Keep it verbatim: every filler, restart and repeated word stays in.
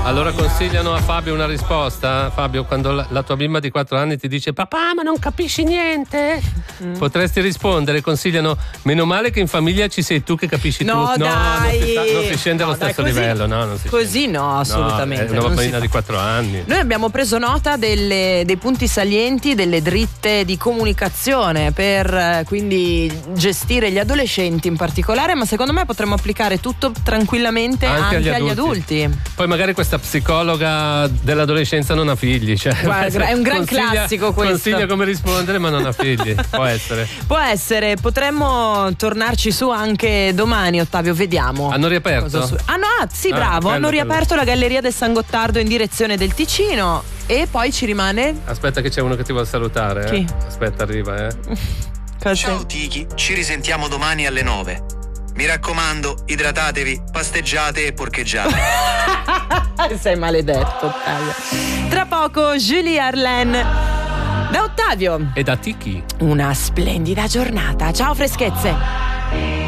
Allora consigliano a Fabio una risposta. Fabio, quando la, la tua bimba di quattro anni ti dice papà ma non capisci niente, mm. potresti rispondere, consigliano meno male che in famiglia ci sei tu che capisci no, tu. Dai. No, non si, sta, non si scende no, allo dai, stesso così, livello. No, non si così scende. no, assolutamente. No, è una bambina di quattro anni. Noi abbiamo preso nota delle, dei punti salienti, delle dritte di comunicazione per quindi gestire gli adolescenti in particolare, ma secondo me potremmo applicare tutto tranquillamente anche, anche agli, adulti. agli adulti. Poi magari questa psicologa dell'adolescenza non ha figli, cioè, guarda, è un gran consiglia, classico questo. Consiglia come rispondere ma non ha figli. Può essere. Può essere, potremmo tornarci su anche domani, Ottavio, vediamo. Hanno riaperto? Su- ah no, ah, sì, ah, bravo, bello, hanno riaperto bello. la Galleria del San Gottardo in direzione del Ticino e poi ci rimane... Aspetta che c'è uno che ti vuole salutare. Chi? Eh? Aspetta, arriva, eh. Ciao Tiki, ci risentiamo domani alle nove. Mi raccomando, idratatevi, pasteggiate e porcheggiate. Sei maledetto, Ottavio. Tra poco Julie Arlen. Da Ottavio e da Tiki. una splendida giornata. Ciao freschezze.